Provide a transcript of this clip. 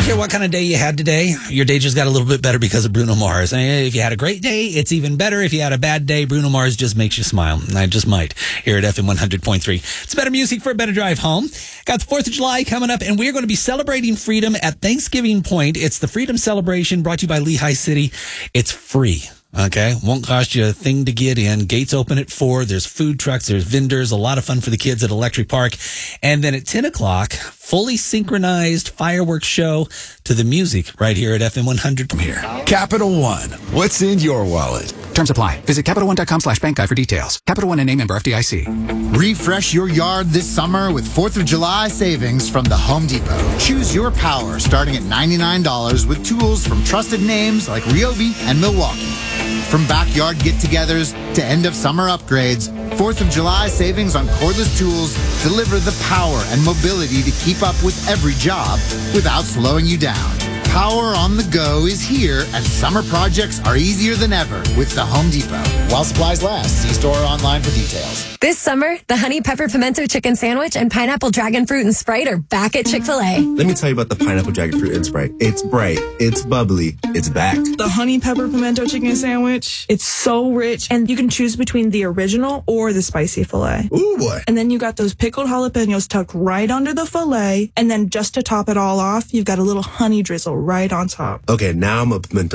care what kind of day you had today. Your day just got a little bit better because of Bruno Mars. And if you had a great day, it's even better. If you had a bad day, Bruno Mars just makes you smile. And I just might here at FM 100.3. It's better music for a better drive home. Got the 4th of July coming up, and we're going to be celebrating freedom at Thanksgiving Point. It's the Freedom Celebration brought to you by Lehigh City. It's free. Okay, won't cost you a thing to get in. Gates open at 4. There's food trucks, there's vendors, a lot of fun for the kids at Electric Park. And then at 10 o'clock, fully synchronized fireworks show to the music right here at FM 100 from here. Capital One, what's in your wallet? Terms apply. Visit CapitalOne.com/bank guide for details. Capital One and name member FDIC. Refresh your yard this summer with 4th of July savings from the Home Depot. Choose your power starting at $99 with tools from trusted names like Ryobi and Milwaukee. From backyard get-togethers to end-of-summer upgrades, 4th of July savings on cordless tools deliver the power and mobility to keep up with every job without slowing you down. Power on the go is here, and summer projects are easier than ever with the Home Depot. While supplies last, see store or online for details. This summer, the Honey Pepper Pimento Chicken Sandwich and Pineapple Dragon Fruit and Sprite are back at Chick-fil-A. Let me tell you about the Pineapple Dragon Fruit and Sprite. It's bright, it's bubbly, it's back. The Honey Pepper Pimento Chicken Sandwich, it's so rich, and you can choose between the original or the spicy filet. Ooh, boy. And then you got those pickled jalapenos tucked right under the filet, and then just to top it all off, you've got a little honey drizzle right on top. Okay, now I'm a pimento